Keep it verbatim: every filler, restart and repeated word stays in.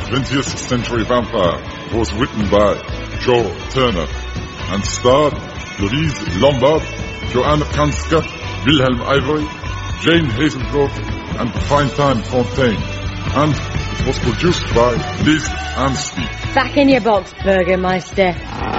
twentieth Century Vampire was written by Joe Turner and starred Louise Lombard, Joanna Kanska, Wilhelm Ivory, Jane Hazelgrove, and Finetime Fontaine. And it was produced by Liz Amsby. Back in your box, Burgermeister.